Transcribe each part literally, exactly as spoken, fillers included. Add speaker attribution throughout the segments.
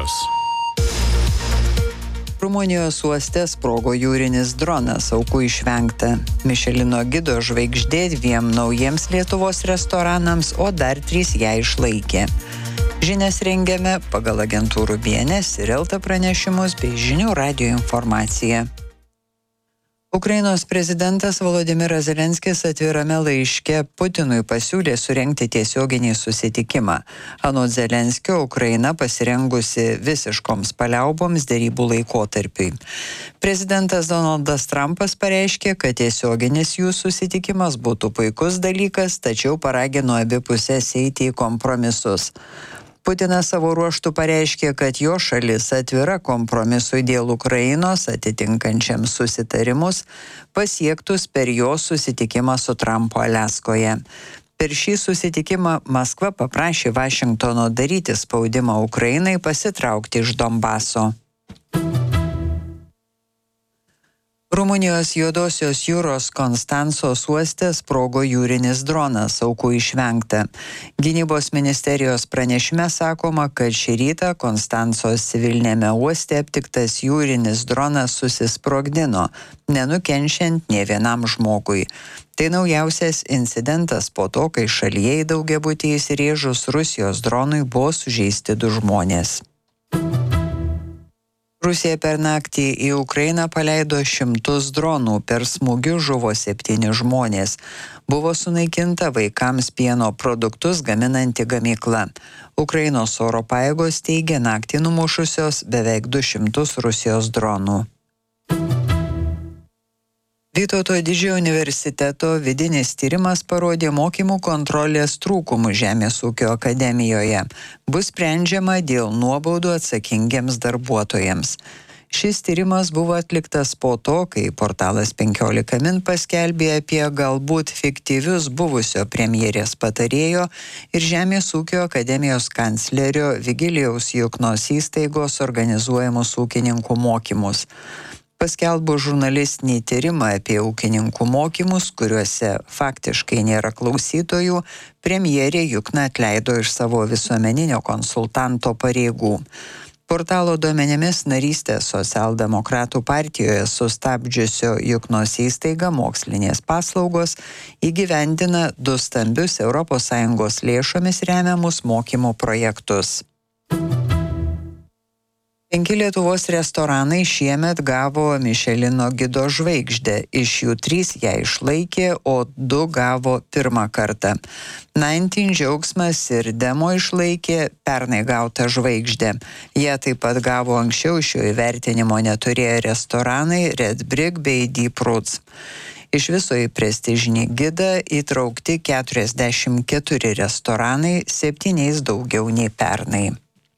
Speaker 1: žinios.
Speaker 2: Rumunijos uoste sprogo jūrinis dronas, aukų išvengta. Mišelino gido žvaigždė dviem naujiems Lietuvos restoranams, o dar trys ją išlaikė. Žinias rengiame pagal agentūrų B N S ir Elta pranešimus bei žinių radijo informaciją. Ukrainos prezidentas Volodymyras Zelenskis atvirame laiške Putinui pasiūlė surengti tiesioginį susitikimą. Anot Zelenskio, Ukraina pasirengusi visiškoms paliauboms derybų laikotarpiui. Prezidentas Donaldas Trumpas pareiškė, kad tiesioginis jų susitikimas būtų puikus dalykas, tačiau paragino abi pusės eiti į kompromisus. Putinas savo ruožtu pareiškė, kad jo šalis atvira kompromisui dėl Ukrainos atitinkančiams susitarimus pasiektus per jo susitikimą su Trumpu Aliaskoje. Per šį susitikimą Maskva paprašė Vašingtono daryti spaudimą Ukrainai pasitraukti iš Donbaso. Rumunijos Juodosios jūros Konstancos uoste sprogo jūrinis dronas, aukų išvengta. Gynybos ministerijos pranešime sakoma, kad šį rytą Konstancos civilinėme uoste aptiktas jūrinis dronas susisprogdino, nenukenčiant nė vienam žmogui. Tai naujausias incidentas po to, kai šalyje į daugiabutį įsirėžus Rusijos dronui buvo sužeisti du žmonės. Rusija per naktį į Ukrainą paleido šimtus dronų, per smūgius žuvo septyni žmonės. Buvo sunaikinta vaikams pieno produktus gaminanti gamykla. Ukrainos oro pajėgos teigia naktį numušusios beveik du šimtus Rusijos dronų. Vytauto Didžiojo universiteto vidinis tyrimas parodė mokymų kontrolės trūkumų Žemės ūkio akademijoje. Bus sprendžiama dėl nuobaudų atsakingiems darbuotojams. Šis tyrimas buvo atliktas po to, kai portalas penkiolika min paskelbė apie galbūt fiktyvius buvusio premjerės patarėjo ir Žemės ūkio akademijos kanclerio Vigilijaus Juknos įstaigos organizuojamus ūkininkų mokymus. Paskelbus žurnalistinį tyrimą apie ūkininkų mokymus, kuriuose faktiškai nėra klausytojų, premjerė Jukna atleido iš savo visuomeninio konsultanto pareigų. Portalo duomenimis narystę Socialdemokratų partijoje sustabdžiusio Juknos įstaiga Mokslinės paslaugos įgyvendina du stambius Europos Sąjungos lėšomis remiamus mokymų projektus. Penki Lietuvos restoranai šiemet gavo Mišelino gido žvaigždę, iš jų trys ją išlaikė, o du gavo pirmą kartą. Nineteen Džiaugsmas ir Demo išlaikė pernai gautą žvaigždę. Jie taip pat gavo anksčiau šio įvertinimo neturėję restoranai Red Brick bei Deep Roots. Iš viso į prestižinį gidą įtraukti keturiasdešimt keturi restoranai, septyniais daugiau nei pernai.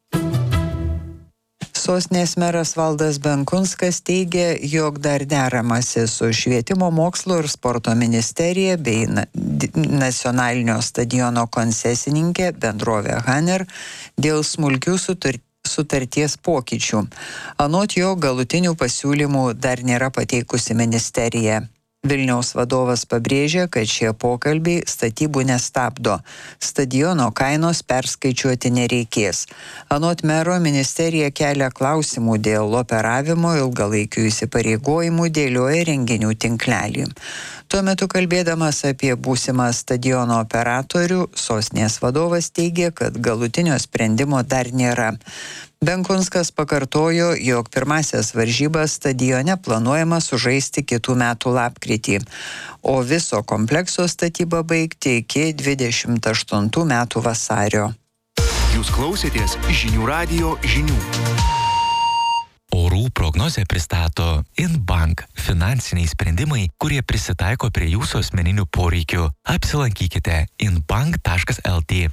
Speaker 2: Sostinės meras Valdas Benkunskas teigia, jog dar deramasi su Švietimo mokslo ir sporto ministerija bei nacionalinio stadiono koncesininkė bendrovė Haner dėl smulkių sutarties pokyčių. Anot jo galutinių pasiūlymų dar nėra pateikusi ministerija. Vilniaus vadovas pabrėžė, kad šie pokalbiai statybų nestabdo. Stadiono kainos perskaičiuoti nereikės. Anot mero ministerija kelia klausimų dėl operavimo, ilgalaikių įsipareigojimų, dėlioja renginių tinklelį. Tuo metu kalbėdamas apie būsimą stadiono operatorių, sostinės vadovas teigė, kad galutinio sprendimo dar nėra. Benkunskas pakartojo, jog pirmasias varžybas stadione planuojama sužaisti kitų metų lapkritį, o viso komplekso statybą baigti iki dvidešimt aštuntų metų vasario.
Speaker 1: Jūs klausėtės žinių radijo žinių.
Speaker 3: Orų prognozę pristato Inbank – finansiniai sprendimai, kurie prisitaiko prie jūsų asmeninių poreikių. Apsilankykite inbank taškas el tė.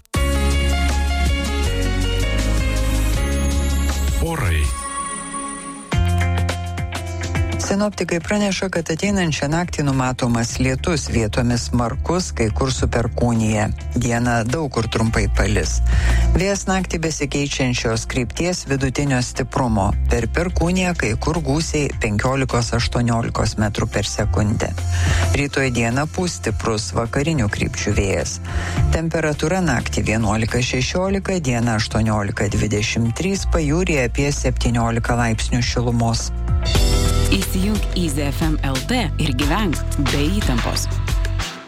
Speaker 1: Orai.
Speaker 2: Sinoptikai praneša, kad ateinančią naktį numatomas lietus, vietomis smarkus, kai kur su perkūnija. Dieną daug kur trumpai palis. Vėjas naktį besikeičiančios krypties vidutinio stiprumo. Per perkūniją kai kur gūsiai penkiolika aštuoniolika metrų per sekundę. Rytoj dieną pūs stiprus vakarinių krypčių vėjas. Temperatūra naktį vienuolika šešiolika, dieną aštuoniolika dvidešimt trys, pajūryje apie septyniolika laipsnių šilumos.
Speaker 4: Įsijunk į Z F M L T ir gyvenk be įtampos.